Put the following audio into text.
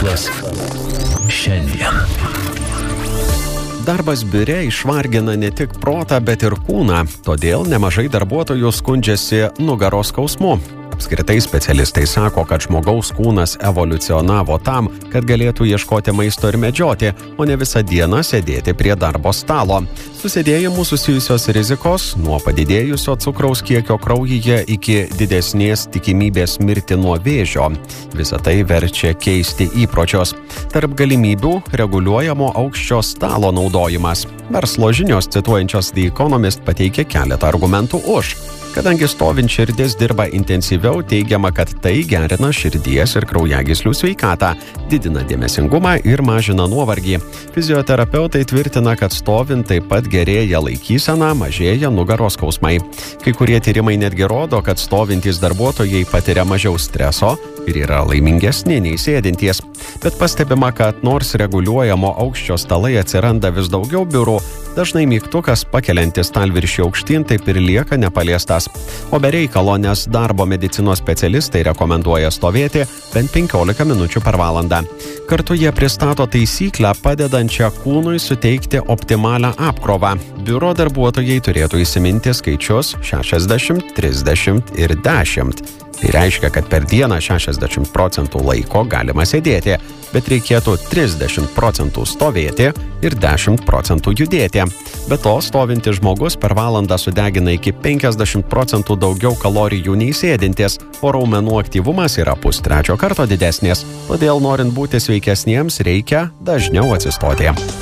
Verslas šiandien. Darbas biure išvargina ne tik protą, bet ir kūną, todėl nemažai darbuotojų skundžiasi nugaros skausmu. Apskritai specialistai sako, kad žmogaus kūnas evoliucionavo tam, kad galėtų ieškoti maisto ir medžioti, o ne visą dieną sėdėti prie darbo stalo. Su sėdėjimu susijusios rizikos nuo padidėjusio cukraus kiekio kraujyje iki didesnės tikimybės mirti nuo vėžio. Visą tai verčia keisti įpročius. Tarp galimybių reguliuojamo aukščio stalo naudojimas. Verslo žinios cituojančios The Economist pateikė keletą argumentų už. Kadangi stovint širdis dirba intensyviau, teigiama, kad tai gerina širdies ir kraujagyslių sveikatą, didina dėmesingumą ir mažina nuovargį. Fizioterapeutai tvirtina, kad stovint taip pat gerėja laikysena, mažėja nugaros skausmai. Kai kurie tyrimai netgi rodo, kad stovintys darbuotojai patiria mažiau streso ir yra laimingesni nei sėdintys. Bet pastebima, kad nors reguliuojamo aukščio stalai atsiranda vis daugiau biurų, dažnai mygtukas pakeliantis stalviršį aukštyn taip ir lieka nepaliestas. O be reikalo, nes darbo medicinos specialistai rekomenduoja stovėti bent 15 minučių per valandą. Kartu jie pristato taisyklę, padedančią kūnui suteikti optimalią apkrovą. Biuro darbuotojai turėtų įsiminti skaičius 60, 30 ir 10. Tai reiškia, kad per dieną 60% laiko galima sėdėti, bet reikėtų 30% stovėti ir 10% judėti. Be to, stovintis žmogus per valandą sudegina iki 50% daugiau kalorijų nei sėdintis, o raumenų aktyvumas yra 2,5 karto didesnis. Todėl, norint būti sveikesniems, reikia dažniau atsistoti.